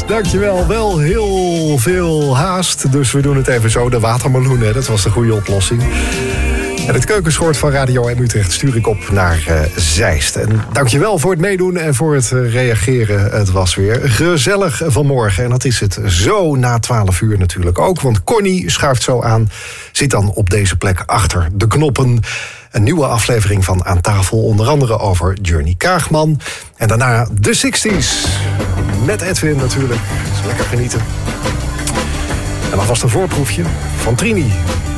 Dankjewel. Wel heel veel haast, dus we doen het even zo. De watermeloen, hè, dat was de goede oplossing. En het keukenschort van Radio M Utrecht stuur ik op naar Zeist. En dankjewel voor het meedoen en voor het reageren. Het was weer gezellig vanmorgen. En dat is het zo na 12 uur natuurlijk ook. Want Connie schuift zo aan. Zit dan op deze plek achter de knoppen. Een nieuwe aflevering van Aan Tafel. Onder andere over Journey Kaagman. En daarna de 60s. Met Edwin natuurlijk. Dus lekker genieten. En alvast een voorproefje van Trini.